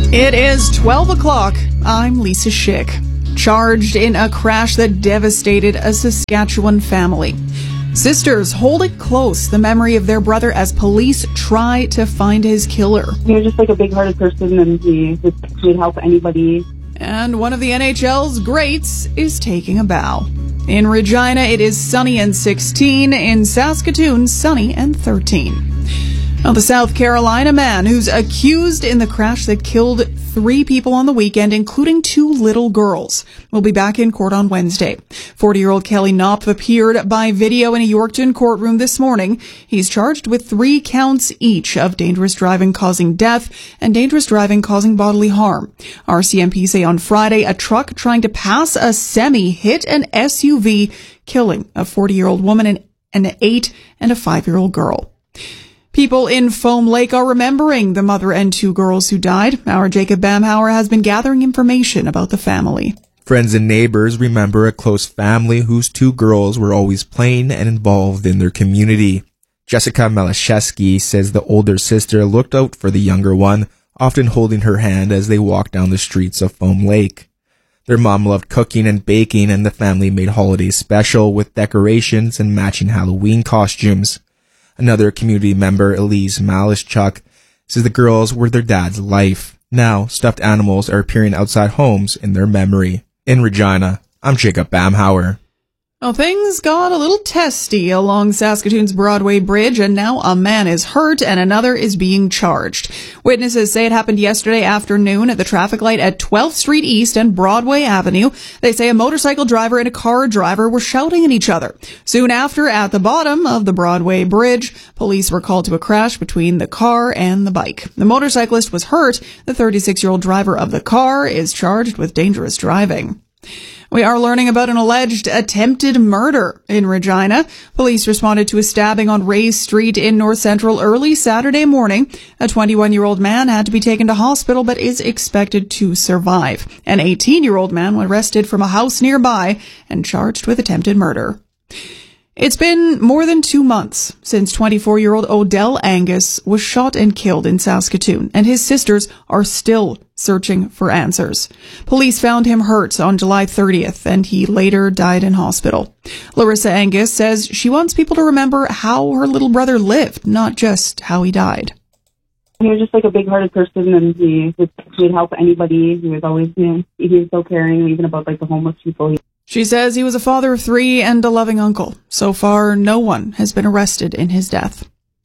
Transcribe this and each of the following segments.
It is 12 o'clock. I'm Lisa Schick. Charged in a crash that devastated a Saskatchewan family. Sisters holding close the memory of their brother as police try to find his killer. He was just like a big-hearted person, and he would help anybody. And one of the NHL's greats is taking a bow. In Regina, it is sunny and 16. In Saskatoon, sunny and 13. Now, the South Carolina man who's accused in the crash that killed 3 people on the weekend, including 2 little girls, will be back in court on Wednesday. 40-year-old Kelly Knopf appeared by video in a Yorkton courtroom this morning. He's charged with 3 counts each of dangerous driving causing death and dangerous driving causing bodily harm. RCMP say on Friday a truck trying to pass a semi hit an SUV, killing a 40-year-old woman and an 8 and a 5-year-old girl. People in Foam Lake are remembering the mother and 2 girls who died. Our Jacob Bamhauer has been gathering information about the family. Friends and neighbors remember a close family whose 2 girls were always playing and involved in their community. Jessica Malashevsky says the older sister looked out for the younger one, often holding her hand as they walked down the streets of Foam Lake. Their mom loved cooking and baking, and the family made holidays special with decorations and matching Halloween costumes. Another community member, Elise Malischuk, says the girls were their dad's life. Now, stuffed animals are appearing outside homes in their memory. In Regina, I'm Jacob Bamhauer. Well, things got a little testy along Saskatoon's Broadway Bridge, and now a man is hurt and another is being charged. Witnesses say it happened yesterday afternoon at the traffic light at 12th Street East and Broadway Avenue. They say a motorcycle driver and a car driver were shouting at each other. Soon after, at the bottom of the Broadway Bridge, police were called to a crash between the car and the bike. The motorcyclist was hurt. The 36-year-old driver of the car is charged with dangerous driving. We are learning about an alleged attempted murder in Regina. Police responded to a stabbing on Ray Street in North Central early Saturday morning. A 21-year-old man had to be taken to hospital but is expected to survive. An 18-year-old man was arrested from a house nearby and charged with attempted murder. It's been more than 2 months since 24-year-old Odell Angus was shot and killed in Saskatoon, and his sisters are still searching for answers. Police found him hurt on July 30th, and he later died in hospital. Larissa Angus says she wants people to remember how her little brother lived, not just how he died. He was just like a big-hearted person, and he would help anybody. He was always, he was so caring, even about like the homeless people. She says he was a father of 3 and a loving uncle. So far, no one has been arrested in his death.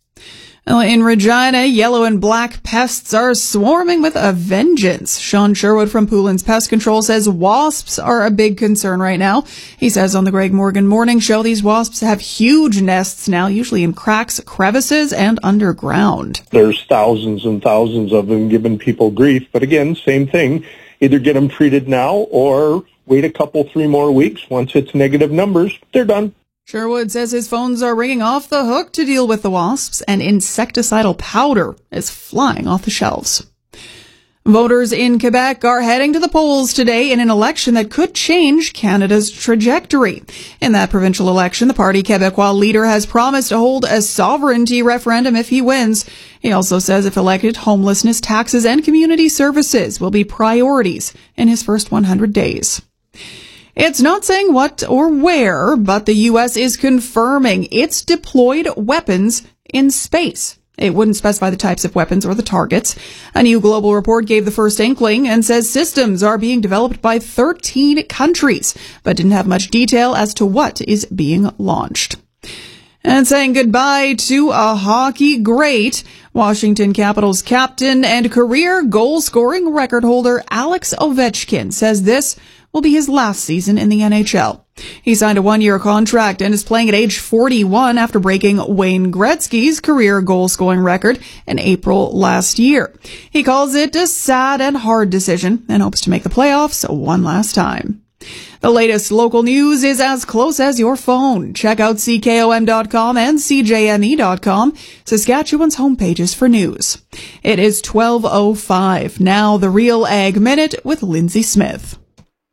In Regina, yellow and black pests are swarming with a vengeance. Sean Sherwood from Poulin's Pest Control says wasps are a big concern right now. He says on the Greg Morgan Morning Show, these wasps have huge nests now, usually in cracks, crevices, and underground. There's thousands and thousands of them giving people grief. But again, same thing. Either get them treated now or wait a couple, 3 more weeks. Once it's negative numbers, they're done. Sherwood says his phones are ringing off the hook to deal with the wasps, and insecticidal powder is flying off the shelves. Voters in Quebec are heading to the polls today in an election that could change Canada's trajectory. In that provincial election, the Parti Québécois leader has promised to hold a sovereignty referendum if he wins. He also says if elected, homelessness, taxes, and community services will be priorities in his first 100 days. It's not saying what or where, but the U.S. is confirming it's deployed weapons in space. It wouldn't specify the types of weapons or the targets. A new global report gave the first inkling and says systems are being developed by 13 countries, but didn't have much detail as to what is being launched. And saying goodbye to a hockey great, Washington Capitals captain and career goal-scoring record holder Alex Ovechkin says this will be his last season in the NHL. He signed a 1-year contract and is playing at age 41 after breaking Wayne Gretzky's career goal-scoring record in April last year. He calls it a sad and hard decision and hopes to make the playoffs one last time. The latest local news is as close as your phone. Check out CKOM.com and CJME.com, Saskatchewan's homepages for news. It is 12:05. Now the Real Ag Minute with Lindsay Smith.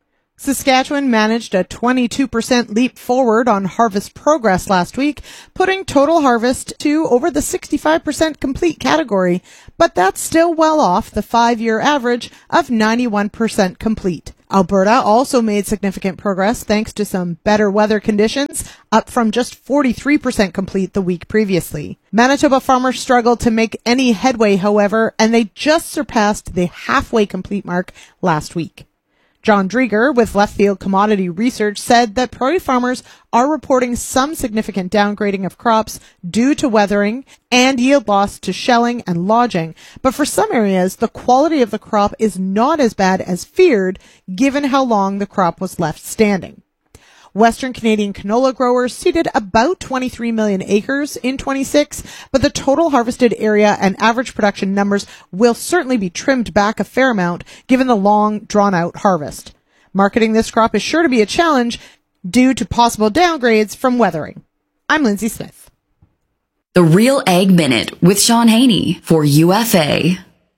Saskatchewan managed a 22% leap forward on harvest progress last week, putting total harvest to over the 65% complete category, but that's still well off the 5-year average of 91% complete. Alberta also made significant progress thanks to some better weather conditions, up from just 43% complete the week previously. Manitoba farmers struggled to make any headway, however, and they just surpassed the halfway complete mark last week. John Drieger with Left Field Commodity Research said that prairie farmers are reporting some significant downgrading of crops due to weathering and yield loss to shelling and lodging. But for some areas, the quality of the crop is not as bad as feared, given how long the crop was left standing. Western Canadian canola growers seeded about 23 million acres in 26, but the total harvested area and average production numbers will certainly be trimmed back a fair amount given the long, drawn-out harvest. Marketing this crop is sure to be a challenge due to possible downgrades from weathering. I'm Lindsay Smith. The Real Ag Minute with Sean Haney for UFA.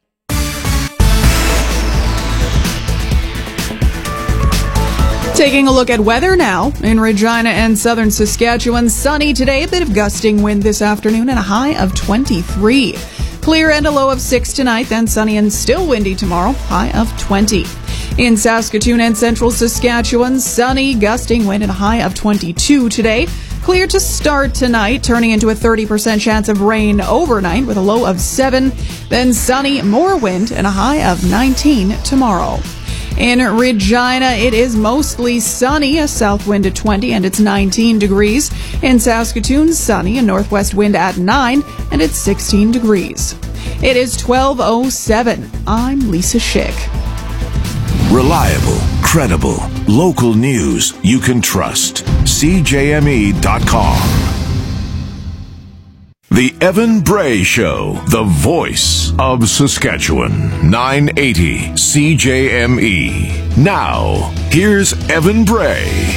Taking a look at weather now. In Regina and southern Saskatchewan, sunny today, a bit of gusting wind this afternoon and a high of 23. Clear and a low of 6 tonight, then sunny and still windy tomorrow, high of 20. In Saskatoon and central Saskatchewan, sunny, gusting wind and a high of 22 today. Clear to start tonight, turning into a 30% chance of rain overnight with a low of 7. Then sunny, more wind and a high of 19 tomorrow. In Regina, it is mostly sunny, a south wind at 20 and it's 19 degrees. In Saskatoon, sunny, a northwest wind at 9 and it's 16 degrees. It is 12:07. I'm Lisa Schick. Reliable, credible, local news you can trust. CJME.com. The Evan Bray Show, the voice of Saskatchewan, 980 CJME. Now, here's Evan Bray.